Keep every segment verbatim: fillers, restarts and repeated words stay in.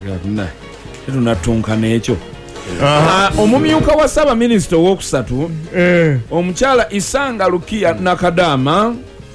yatuna tunatunka n'ekyo omumyuka wa Ssaaba Minisita ow'okusatu omukyala Isanga Lukia Nakadama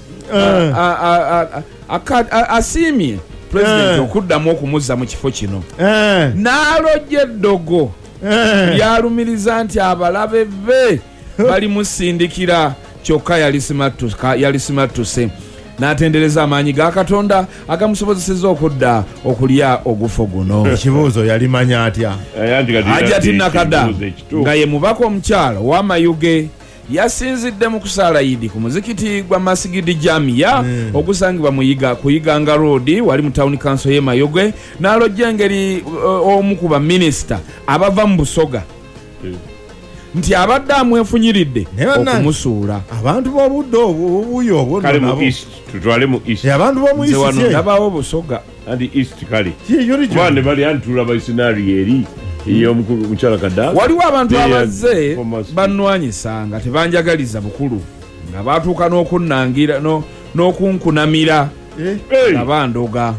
asiimye President okuddamu okumuzza mu kifo kino n'alojja eddogo lyalumiriza nti abalabe be bali musindikira kyokka yali simattuse n'atendereza amaanyi ga Katonda agamusobozesezza okudda okulya ogufo guno. Ekibuuzo yalimanya atya? Hajjati Nakada nga ye mubaka omukyala w'Amayuge yasinzidde mu kusaala Idi ku muzikiti gwa Masigidi Jamia mm. ogusangibwa muyiga kuyiganga road wali mu town council ye Mayuge n'alojja engeri uh, omu ku ba minister abava mu Busoga mm. nti abadde amwefunyiridde okumusuula abantu b'obudde obubuyo obwo kale mu east tutwale mu east abantu b'omu east wano nabawo Busoga andi east kale bande bali antula ba scenario eri iyo mukulu mukyala Kadda waliwo abantu abazze bannwanyisa nga tebanjagaliza bukulu nga batuuka n'okunnangira n'okunkunamira abandoga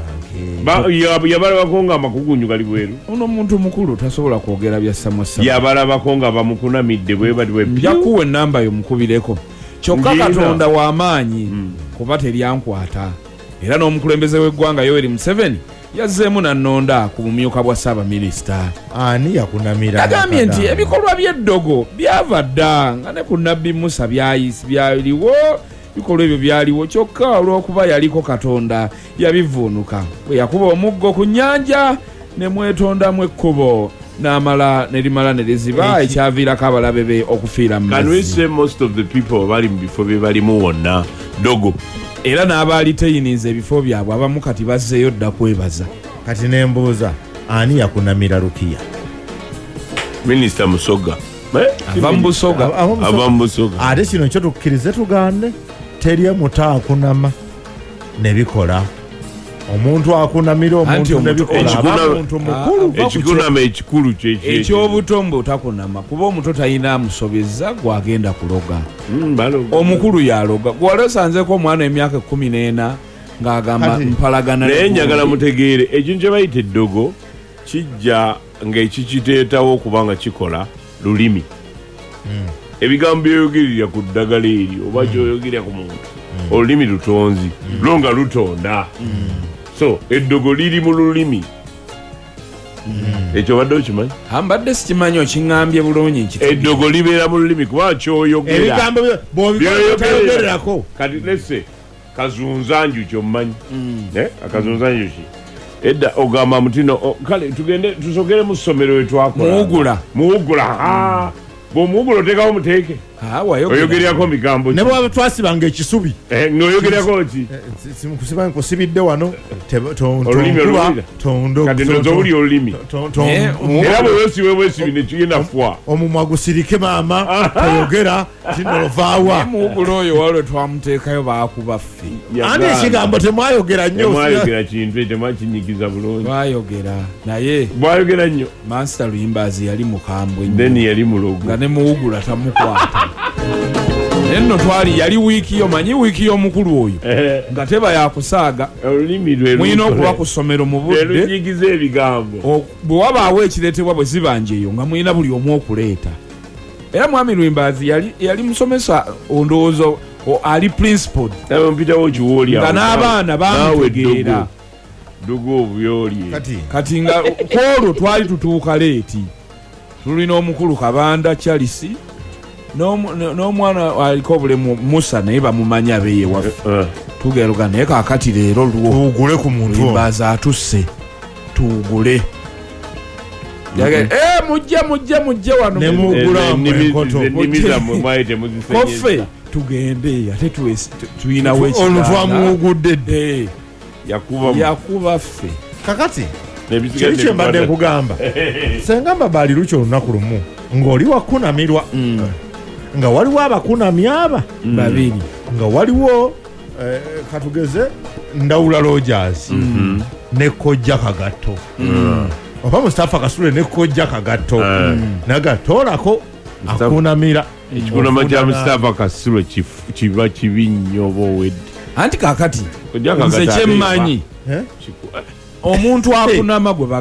yabalabako nga amakugunyu gali bweru ono omuntu mukulu tasobola kwogera bya samosa yabalabako nga bamukunamidde bwe bali bwe njakuwa ennamba yo mukubireko kyokka Katonda w'amaanyi kuba teryankwata era n'omukulembeze w'eggwanga Yoweri Museveni yazzeemu nannonda ku bumyuka bwa Ssaaba Minisita. Ani yakunamira? Agambye nti ebikolwa by'eddogo byava dda nga ne ku Nabbi Musa byayisi byaliwo bikolwa ebyo byaliwo kyokka olw'okuba yaliko Katonda yabivuunuka bwe yakuba omuggo ku nnyanja ne mwetondamu ekkubo n'amala ne limala ne liziba ekyaviirako abalabe be okufiira mu mazzi. Can we say most of the people bali mu bifo bye balimu wonna dogo era n'abaali teyiniza ebifo byabwe abamu kati bazzeeyo dda kwebaza. Kati nembuuza ani yakunamira Lukia? Minisita Musoga ava mu Busoga ava mu Busoga ate kino kyo tukkirize tugande teri muta akunama nebikola omuntu akunamira omuntu nebikola omuntu mukulu ekikunama ekikulu ekyobutombo takunama kuba omuto talina amusobezza gwagenda kuloga omukulu yaloga gwalesanzeko omwana emyaka ekkumi n'ena ng'agamba mpalagana naye njagala mutegeere ekintu kye bayita eddogo kijja ng'ekikiteetawo okubanga kikola lulimi ebigambo byoyogerera ku ddagala eri oba kyoyogerera ku muntu olulimi lutonzi lo nga lutonda so eddogo liri mu lulimi ekyo badde okimanyi? Mbadde sikimanyi okiŋŋambye bulungi nti eddogo libeera mu lulimi kuba kyoyogera ebigambo byoyogererako kati lese kazunzanju kyommanyi akazunzanju ki edda ogamba mutino kale tugende tusokere mu ssomero we twakola muwugula muwugula bw'omuwugula oteekawo muteeke oyogererako migambo ne bwaba twasibanga ekisubi ng'oyogererako ki kusibidde wano olulimi olulira kati nozowuli olulimi era bwe weesibe bwesibi nekigenda fwa omumwa gusirike maama toyogera tinovaawa muwugula oyo walwe twamuteekayo baakuba ffe ani ekigambo temwayogera nnyo temwayogera kintu temwakinyigiza bulungi twayogera naye bwayogera nnyo Master Luyimbazi yali mukambwe nnyo then yali mulogo nga ne muwugula tamukwata neno twali yali wiiki yo manyi wiiki y'omukulu oyo nga teba yakusaaga olulimi lwe mwina okuba ku ssomero mu budde lunyigiza ebigambo bwe wabaawo ekireetebwa bwe zibanja eyo nga mwina buli omu okuleeta era mwami Luyimbazi yali yali musomesa ondowooza ali principal mpitawo kiwooli nga n'abaana bamutegeera dugu obuyooli kati nga kwolwo twali tutuuka leeti tulina omukulu Kabanda Charles n'omwana aliko obulemu Musa naye bamumanya beye waffe tugeruga naye kaakati leero tuwugule ku muntu Luyimbazi atusse tuwugule mujje mujje mujje wano koffe tugende ate tuyinawo ono twamuwugudde dde yakuba ffe kakati kiri kyembadde nkugamba sengamba baali lukyo olunaku lumu ng'oli wakunamirwa nga waliwo abakunami aba babiri nga waliwo katugeze Ndawula Rogers ne Kojja Kagatto oba Mustafa Kasule ne Kojja Kagatto nagatoolako akunamira ekikunama kya Mustafa Kasule kiba kibi nnyo bowedde anti kakati nze kyemmanyi omuntu akunama gwe